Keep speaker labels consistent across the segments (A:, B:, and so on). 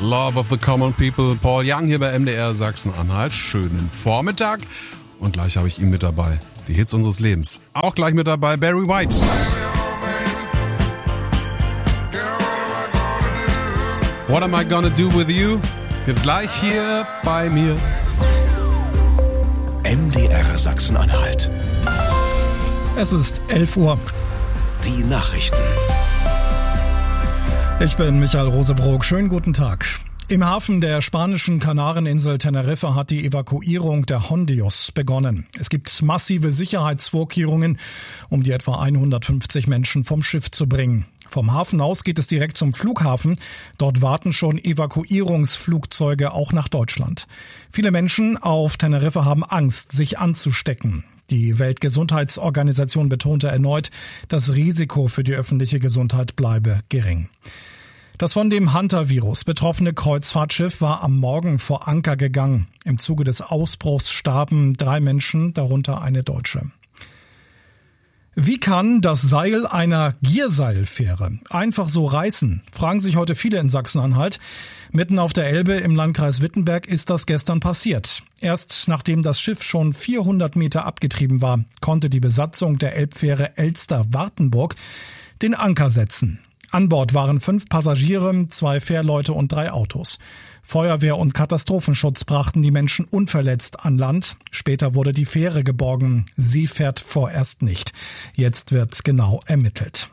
A: Love of the Common People. Paul Young hier bei MDR Sachsen-Anhalt. Schönen Vormittag. Und gleich habe ich ihn mit dabei. Die Hits unseres Lebens. Auch gleich mit dabei Barry White. What am I gonna do with you? Gibt's gleich hier bei mir.
B: MDR Sachsen-Anhalt.
C: Es ist 11 Uhr.
B: Die Nachrichten.
C: Ich bin Michael Rosebrock. Schönen guten Tag. Im Hafen der spanischen Kanareninsel Teneriffa hat die Evakuierung der Hondios begonnen. Es gibt massive Sicherheitsvorkehrungen, um die etwa 150 Menschen vom Schiff zu bringen. Vom Hafen aus geht es direkt zum Flughafen. Dort warten schon Evakuierungsflugzeuge auch nach Deutschland. Viele Menschen auf Teneriffa haben Angst, sich anzustecken. Die Weltgesundheitsorganisation betonte erneut, das Risiko für die öffentliche Gesundheit bleibe gering. Das von dem Hunter-Virus betroffene Kreuzfahrtschiff war am Morgen vor Anker gegangen. Im Zuge des Ausbruchs starben 3 Menschen, darunter eine Deutsche. Wie kann das Seil einer Gierseilfähre einfach so reißen? Fragen sich heute viele in Sachsen-Anhalt. Mitten auf der Elbe im Landkreis Wittenberg ist das gestern passiert. Erst nachdem das Schiff schon 400 Meter abgetrieben war, konnte die Besatzung der Elbfähre Elster-Wartenburg den Anker setzen. An Bord waren 5 Passagiere, 2 Fährleute und 3 Autos. Feuerwehr und Katastrophenschutz brachten die Menschen unverletzt an Land. Später wurde die Fähre geborgen. Sie fährt vorerst nicht. Jetzt wird genau ermittelt.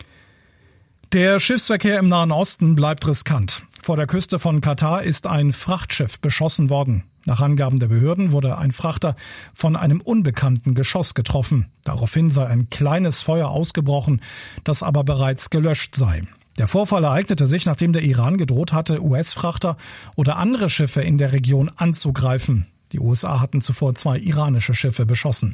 C: Der Schiffsverkehr im Nahen Osten bleibt riskant. Vor der Küste von Katar ist ein Frachtschiff beschossen worden. Nach Angaben der Behörden wurde ein Frachter von einem unbekannten Geschoss getroffen. Daraufhin sei ein kleines Feuer ausgebrochen, das aber bereits gelöscht sei. Der Vorfall ereignete sich, nachdem der Iran gedroht hatte, US-Frachter oder andere Schiffe in der Region anzugreifen. Die USA hatten zuvor 2 iranische Schiffe beschossen.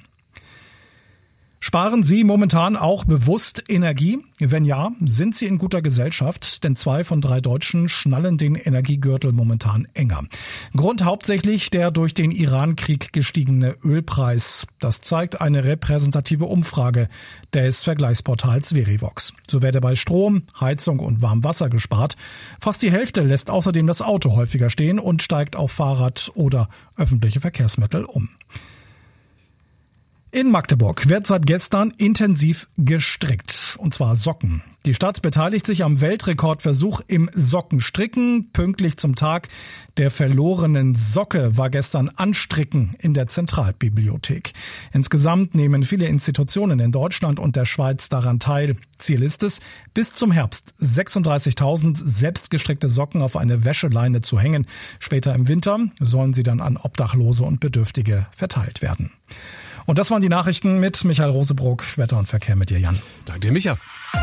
C: Sparen Sie momentan auch bewusst Energie? Wenn ja, sind Sie in guter Gesellschaft, denn 2 von 3 Deutschen schnallen den Energiegürtel momentan enger. Grund hauptsächlich der durch den Iran-Krieg gestiegene Ölpreis. Das zeigt eine repräsentative Umfrage des Vergleichsportals Verivox. So werde bei Strom, Heizung und Warmwasser gespart. Fast die Hälfte lässt außerdem das Auto häufiger stehen und steigt auf Fahrrad oder öffentliche Verkehrsmittel um. In Magdeburg wird seit gestern intensiv gestrickt, und zwar Socken. Die Stadt beteiligt sich am Weltrekordversuch im Sockenstricken. Pünktlich zum Tag der verlorenen Socke war gestern Anstricken in der Zentralbibliothek. Insgesamt nehmen viele Institutionen in Deutschland und der Schweiz daran teil. Ziel ist es, bis zum Herbst 36.000 selbstgestrickte Socken auf eine Wäscheleine zu hängen. Später im Winter sollen sie dann an Obdachlose und Bedürftige verteilt werden. Und das waren die Nachrichten mit Michael Rosebrock. Wetter und Verkehr mit dir, Jan.
A: Danke dir, Micha.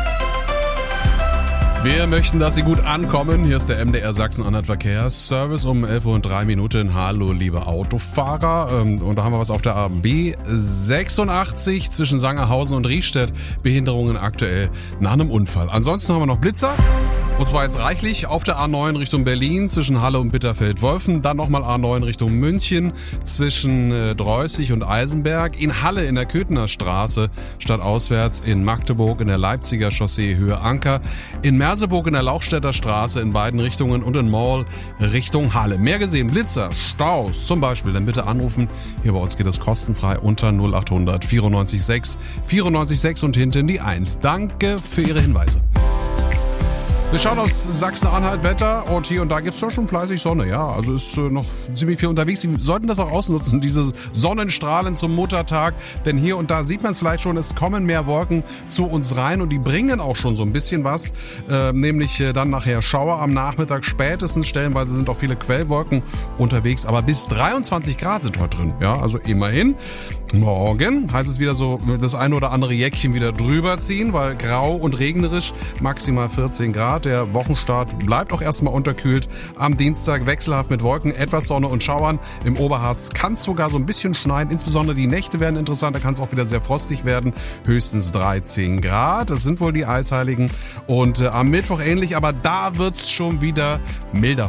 A: Wir möchten, dass Sie gut ankommen. Hier ist der MDR Sachsen-Anhalt Verkehrsservice um 11:03 Uhr. Hallo, liebe Autofahrer. Und da haben wir was auf der AB 86 zwischen Sangerhausen und Riestedt. Behinderungen aktuell nach einem Unfall. Ansonsten haben wir noch Blitzer. Und zwar jetzt reichlich auf der A9 Richtung Berlin zwischen Halle und Bitterfeld-Wolfen. Dann nochmal A9 Richtung München zwischen Dreußig und Eisenberg. In Halle in der Köthener Straße stadtauswärts. In Magdeburg in der Leipziger Chaussee Höhe Anker. In Merseburg in der Lauchstädter Straße in beiden Richtungen und in Mall Richtung Halle. Mehr gesehen, Blitzer, Staus zum Beispiel, dann bitte anrufen. Hier bei uns geht es kostenfrei unter 0800 94 6 94 6 und hinten die 1. Danke für Ihre Hinweise. Wir schauen aufs Sachsen-Anhalt-Wetter und hier und da gibt's doch schon fleißig Sonne. Ja, also ist noch ziemlich viel unterwegs. Sie sollten das auch ausnutzen, diese Sonnenstrahlen zum Muttertag. Denn hier und da sieht man es vielleicht schon, es kommen mehr Wolken zu uns rein und die bringen auch schon so ein bisschen was. Nämlich dann nachher Schauer am Nachmittag spätestens. Stellenweise sind auch viele Quellwolken unterwegs. Aber bis 23 Grad sind heute drin. Ja, also immerhin. Morgen heißt es wieder so, das eine oder andere Jäckchen wieder drüber ziehen, weil grau und regnerisch, maximal 14 Grad. Der Wochenstart bleibt auch erstmal unterkühlt. Am Dienstag wechselhaft mit Wolken, etwas Sonne und Schauern. Im Oberharz kann es sogar so ein bisschen schneien. Insbesondere die Nächte werden interessant, da kann es auch wieder sehr frostig werden. Höchstens 13 Grad, das sind wohl die Eisheiligen. Und am Mittwoch ähnlich, aber da wird's schon wieder milder.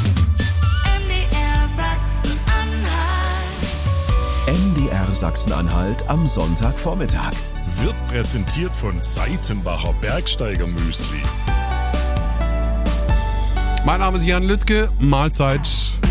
B: MDR Sachsen-Anhalt am Sonntagvormittag.
D: Wird präsentiert von Seitenbacher Bergsteiger Müsli.
A: Mein Name ist Jan Lüttke. Mahlzeit.